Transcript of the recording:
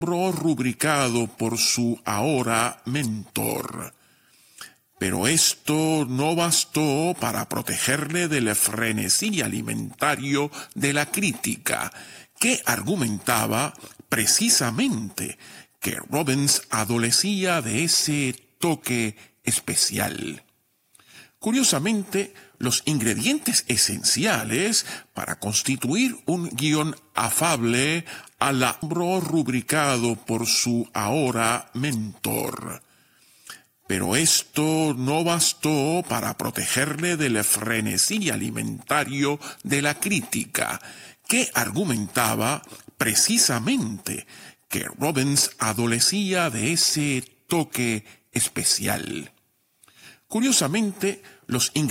rubricado por su ahora mentor. Pero esto no bastó para protegerle del frenesí alimentario de la crítica, que argumentaba precisamente que Robbins adolecía de ese toque especial. Curiosamente, los ingredientes esenciales para constituir un guión afable al rubricado por su ahora mentor. Pero esto no bastó para protegerle del frenesí alimentario de la crítica, que argumentaba precisamente que Robbins adolecía de ese toque especial. Curiosamente, los ingredientes